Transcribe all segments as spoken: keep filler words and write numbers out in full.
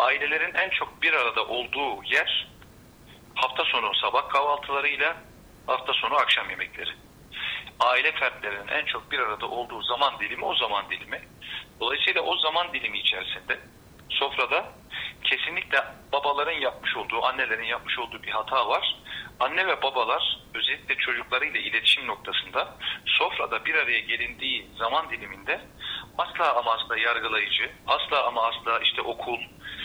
Ailelerin en çok bir arada olduğu yer hafta sonu sabah kahvaltılarıyla hafta sonu akşam yemekleri. Aile fertlerinin en çok bir arada olduğu zaman dilimi o zaman dilimi. Dolayısıyla o zaman dilimi içerisinde sofrada kesinlikle babaların yapmış olduğu, annelerin yapmış olduğu bir hata var. Anne ve babalar özellikle çocuklarıyla iletişim noktasında sofrada bir araya gelindiği zaman diliminde asla ama asla yargılayıcı, asla ama asla işte okul,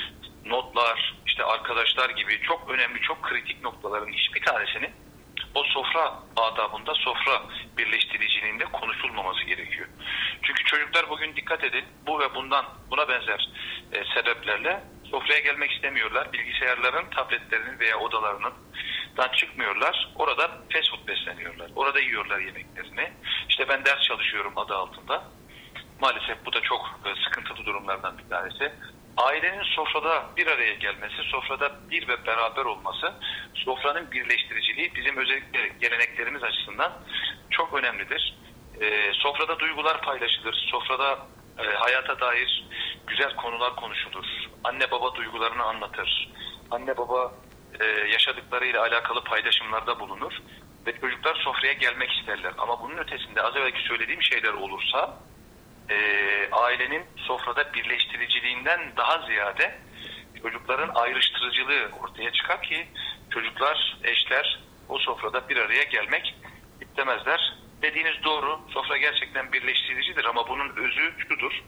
notlar, işte arkadaşlar gibi çok önemli, çok kritik noktaların hiçbir tanesinin o sofra adabında, sofra birleştiriciliğinde konuşulmaması gerekiyor. Çünkü çocuklar bugün dikkat edin, bu ve bundan buna benzer e, sebeplerle sofraya gelmek istemiyorlar. Bilgisayarların, tabletlerinin veya odalarının dan çıkmıyorlar. Orada fast food besleniyorlar. Orada yiyorlar yemeklerini. İşte ben ders çalışıyorum adı altında. Maalesef bu da çok e, sıkıntılı durumlardan bir tanesi. Ailenin sofrada bir araya gelmesi, sofrada bir ve beraber olması, sofranın birleştiriciliği bizim özellikle geleneklerimiz açısından çok önemlidir. E, sofrada duygular paylaşılır, sofrada e, hayata dair güzel konular konuşulur. Anne baba duygularını anlatır. Anne baba e, yaşadıklarıyla alakalı paylaşımlarda bulunur ve çocuklar sofraya gelmek isterler. Ama bunun ötesinde az evvelki söylediğim şeyler olursa e, ailenin sofrada birleştiriciliğinden daha ziyade çocukların ayrıştırıcılığı ortaya çıkar ki çocuklar, eşler o sofrada bir araya gelmek istemezler. Dediğiniz doğru, sofra gerçekten birleştiricidir ama bunun özü şudur.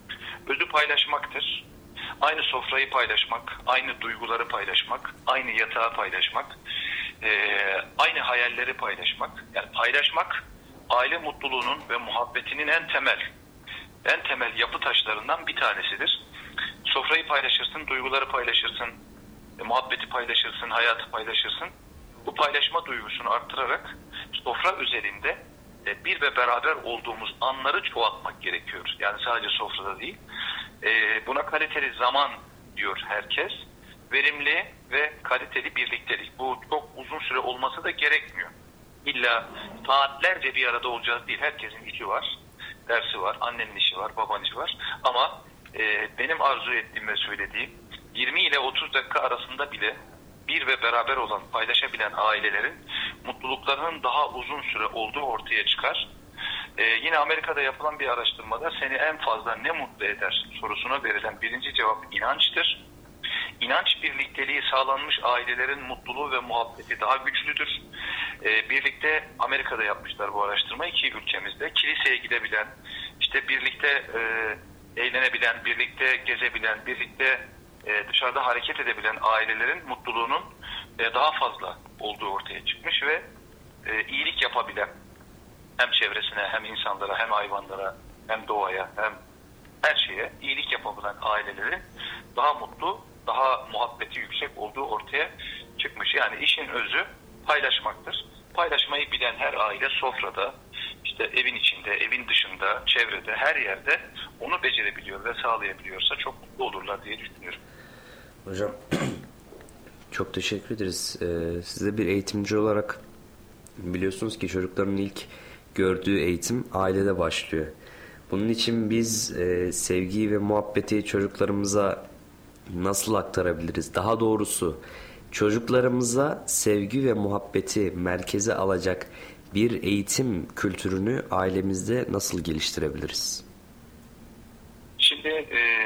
Özü paylaşmaktır. Aynı sofrayı paylaşmak, aynı duyguları paylaşmak, aynı yatağı paylaşmak, e, aynı hayalleri paylaşmak. Yani paylaşmak aile mutluluğunun ve muhabbetinin en temel, en temel yapı taşlarından bir tanesidir. Sofrayı paylaşırsın, duyguları paylaşırsın, e, muhabbeti paylaşırsın, hayatı paylaşırsın. Bu paylaşma duygusunu arttırarak sofra üzerinde e, bir ve beraber olduğumuz anları çoğaltmak gerekiyor. Yani sadece sofrada değil. E, buna kaliteli zaman diyor herkes. Verimli ve kaliteli birliktelik. Bu çok uzun süre olması da gerekmiyor. İlla saatlerce bir arada olacağız değil. Herkesin işi var, dersi var, annenin işi var, babanın işi var. Ama e, benim arzu ettiğim ve söylediğim yirmi ile otuz dakika arasında bile bir ve beraber olan, paylaşabilen ailelerin mutluluklarının daha uzun süre olduğu ortaya çıkar. Ee, yine Amerika'da yapılan bir araştırmada seni en fazla ne mutlu eder sorusuna verilen birinci cevap inançtır. İnanç birlikteliği sağlanmış ailelerin mutluluğu ve muhabbeti daha güçlüdür. Ee, birlikte Amerika'da yapmışlar bu araştırmayı, iki ülkemizde. Kiliseye gidebilen, işte birlikte e, eğlenebilen, birlikte gezebilen, birlikte e, dışarıda hareket edebilen ailelerin mutluluğunun e, daha fazla olduğu ortaya çıkmış ve e, iyilik yapabilen, hem çevresine, hem insanlara, hem hayvanlara, hem doğaya, hem her şeye iyilik yapabilen ailelerin daha mutlu, daha muhabbeti yüksek olduğu ortaya çıkmış. Yani işin özü paylaşmaktır. Paylaşmayı bilen her aile sofrada, işte evin içinde, evin dışında, çevrede, her yerde onu becerebiliyor ve sağlayabiliyorsa çok mutlu olurlar diye düşünüyorum. Hocam çok teşekkür ederiz. Ee, size bir eğitimci olarak biliyorsunuz ki çocukların ilk gördüğü eğitim ailede başlıyor. Bunun için biz e, sevgiyi ve muhabbeti çocuklarımıza nasıl aktarabiliriz? Daha doğrusu çocuklarımıza sevgi ve muhabbeti merkeze alacak bir eğitim kültürünü ailemizde nasıl geliştirebiliriz? Şimdi e,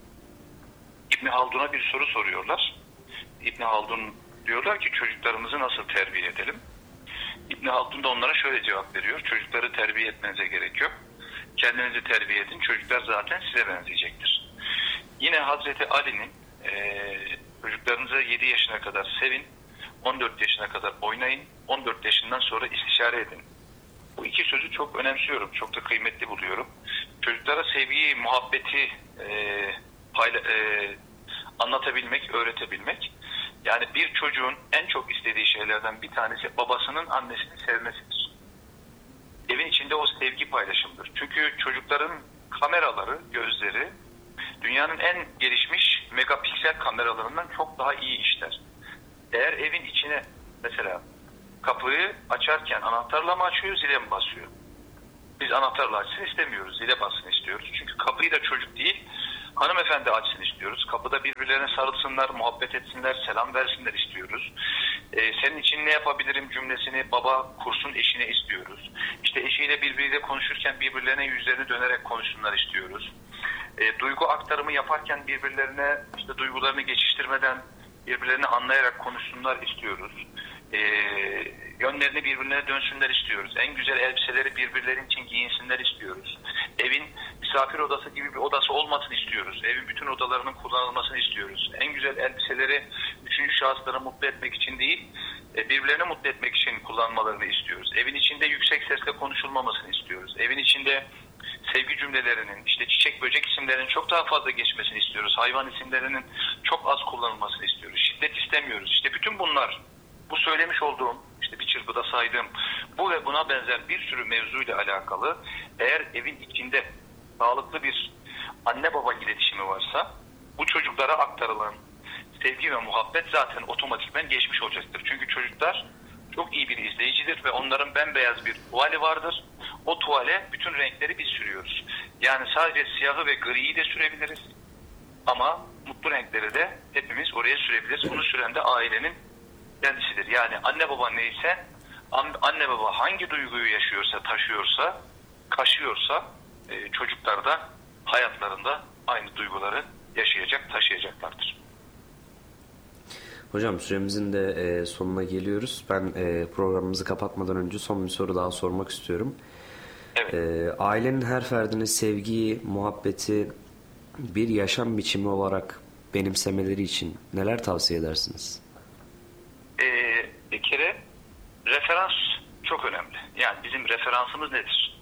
İbn Haldun'a bir soru soruyorlar. İbn Haldun diyorlar ki çocuklarımızı nasıl terbiye edelim? İbn Haldun da onlara şöyle cevap veriyor. Çocukları terbiye etmenize gerek yok. Kendinizi terbiye edin. Çocuklar zaten size benzeyecektir. Yine Hazreti Ali'nin e, çocuklarınızı yedi yaşına kadar sevin, on dört yaşına kadar oynayın, on dört yaşından sonra istişare edin. Bu iki sözü çok önemsiyorum, çok da kıymetli buluyorum. Çocuklara sevgiyi, muhabbeti e, payla, e, anlatabilmek, öğretebilmek. Yani bir çocuğun en çok istediği şeylerden bir tanesi babasının annesini sevmesidir. Evin içinde o sevgi paylaşımıdır. Çünkü çocukların kameraları, gözleri dünyanın en gelişmiş megapiksel kameralarından çok daha iyi işler. Eğer evin içine mesela kapıyı açarken anahtarla mı açıyor, zile mi basıyor? Biz anahtarla açsın istemiyoruz, zile bassın istiyoruz. Çünkü kapıyı da çocuk değil, Hanımefendi açsın istiyoruz. Kapıda birbirlerine sarılsınlar, muhabbet etsinler, selam versinler istiyoruz. Ee, senin için ne yapabilirim cümlesini baba kursun eşine istiyoruz. İşte eşiyle birbiriyle konuşurken birbirlerine yüzlerini dönerek konuşsunlar istiyoruz. E, duygu aktarımı yaparken birbirlerine işte duygularını geçiştirmeden birbirlerini anlayarak konuşsunlar istiyoruz. E, yönlerini birbirine dönsünler istiyoruz. En güzel elbiseleri birbirleri için giyinsinler istiyoruz. Evin misafir odası gibi bir odası olmasını istiyoruz. Evin bütün odalarının kullanılmasını istiyoruz. En güzel elbiseleri üçüncü şahısları mutlu etmek için değil, e, birbirlerini mutlu etmek için kullanmalarını istiyoruz. Evin içinde yüksek sesle konuşulmamasını istiyoruz. Evin içinde sevgi cümlelerinin, işte çiçek böcek isimlerinin çok daha fazla geçmesini istiyoruz. Hayvan isimlerinin çok az kullanılmasını istiyoruz. Şiddet istemiyoruz. İşte bütün bunlar, bu söylemiş olduğum, işte bir çırpıda saydığım, bu ve buna benzer bir sürü mevzuyla alakalı eğer evin içinde sağlıklı bir anne baba iletişimi varsa bu çocuklara aktarılan sevgi ve muhabbet zaten otomatikman geçmiş olacaktır. Çünkü çocuklar çok iyi bir izleyicidir ve onların bembeyaz bir tuvali vardır. O tuvale bütün renkleri biz sürüyoruz. Yani sadece siyahı ve griyi de sürebiliriz. Ama mutlu renkleri de hepimiz oraya sürebiliriz. Bunu süren de ailenin kendisidir. Yani anne baba neyse, anne baba hangi duyguyu yaşıyorsa, taşıyorsa, kaşıyorsa e, çocuklar da hayatlarında aynı duyguları yaşayacak, taşıyacaklardır. Hocam süremizin de e, sonuna geliyoruz. Ben e, programımızı kapatmadan önce son bir soru daha sormak istiyorum. Evet. E, ailenin her ferdine sevgiyi, muhabbeti bir yaşam biçimi olarak benimsemeleri için neler tavsiye edersiniz? Ee, bir kere referans çok önemli. Yani bizim referansımız nedir?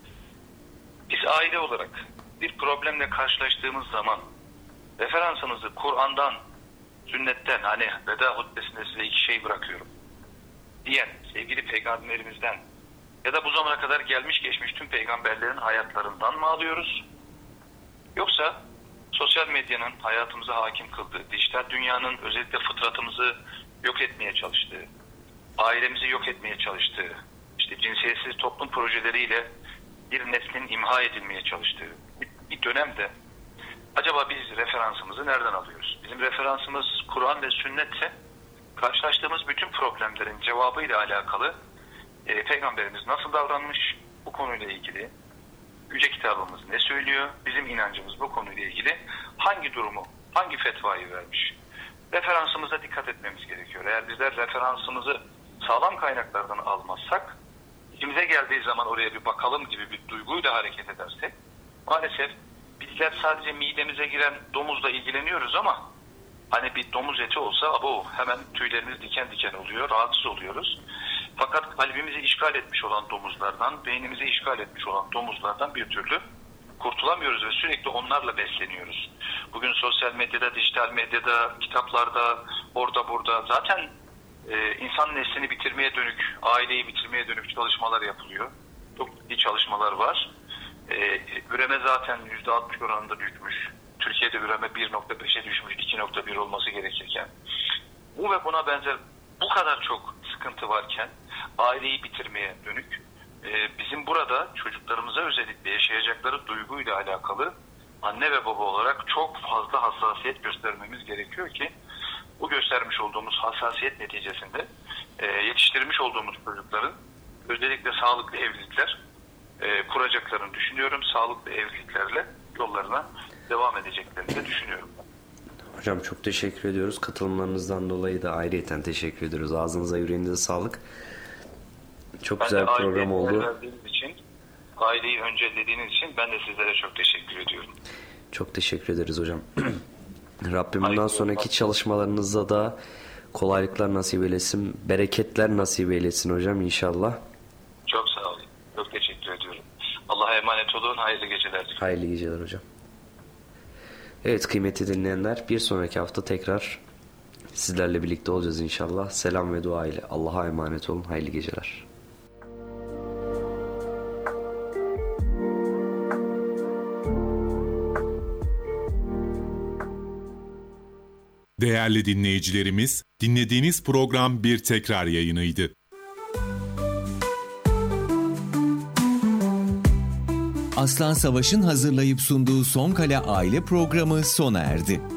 Biz aile olarak bir problemle karşılaştığımız zaman referansımızı Kur'an'dan, sünnetten, hani veda hutbesinde size iki şey bırakıyorum diyen sevgili peygamberimizden ya da bu zamana kadar gelmiş geçmiş tüm peygamberlerin hayatlarından mı alıyoruz? Yoksa sosyal medyanın hayatımıza hakim kıldığı, dijital dünyanın özellikle fıtratımızı yok etmeye çalıştığı, ailemizi yok etmeye çalıştığı, işte cinsiyetsiz toplum projeleriyle bir neslin imha edilmeye çalıştığı bir dönemde acaba biz referansımızı nereden alıyoruz? Bizim referansımız Kur'an ve sünnetse karşılaştığımız bütün problemlerin cevabıyla alakalı e, Peygamberimiz nasıl davranmış, bu konuyla ilgili Yüce Kitabımız ne söylüyor, bizim inancımız bu konuyla ilgili hangi durumu, hangi fetvayı vermiş? Referansımıza dikkat etmemiz gerekiyor. Eğer bizler referansımızı sağlam kaynaklardan almazsak, içimize geldiği zaman oraya bir bakalım gibi bir duyguyla hareket edersek, maalesef bizler sadece midemize giren domuzla ilgileniyoruz ama hani bir domuz eti olsa abo hemen tüylerimiz diken diken oluyor, rahatsız oluyoruz. Fakat kalbimizi işgal etmiş olan domuzlardan, beynimizi işgal etmiş olan domuzlardan bir türlü kurtulamıyoruz ve sürekli onlarla besleniyoruz. Bugün sosyal medyada, dijital medyada, kitaplarda, orada burada zaten e, insan neslini bitirmeye dönük, aileyi bitirmeye dönük çalışmalar yapılıyor. Çok ciddi çalışmalar var. E, üreme zaten yüzde altmış oranında düşmüş. Türkiye'de üreme bir nokta beşe düşmüş, iki nokta bir olması gerekirken. Bu ve buna benzer bu kadar çok sıkıntı varken aileyi bitirmeye dönük e, bizim burada çocuklarımıza özellikle yaşayacakları duyguyla alakalı anne ve baba olarak çok fazla hassasiyet göstermemiz gerekiyor ki bu göstermiş olduğumuz hassasiyet neticesinde e, yetiştirmiş olduğumuz çocukların özellikle sağlıklı evlilikler e, kuracaklarını düşünüyorum. Sağlıklı evliliklerle yollarına devam edeceklerini de düşünüyorum. Hocam çok teşekkür ediyoruz. Katılımlarınızdan dolayı da ayrıyeten teşekkür ediyoruz. Ağzınıza yüreğinize sağlık. Çok ben güzel bir program oldu. Verdiğiniz için, aileyi öncellediğiniz için ben de sizlere çok teşekkür ediyorum. Çok teşekkür ederiz hocam. Rabbim bundan Hayırlı sonraki olsun. çalışmalarınızda da kolaylıklar nasip eylesin. Bereketler nasip eylesin hocam inşallah. Çok sağ olun. Çok teşekkür ediyorum. Allah'a emanet olun. Hayırlı geceler diliyorum. Hayırlı geceler hocam. Evet kıymetli dinleyenler, bir sonraki hafta tekrar sizlerle birlikte olacağız inşallah. Selam ve dua ile Allah'a emanet olun. Hayırlı geceler. Değerli dinleyicilerimiz, dinlediğiniz program bir tekrar yayınıydı. Aslan Savaş'ın hazırlayıp sunduğu Son Kale Aile programı sona erdi.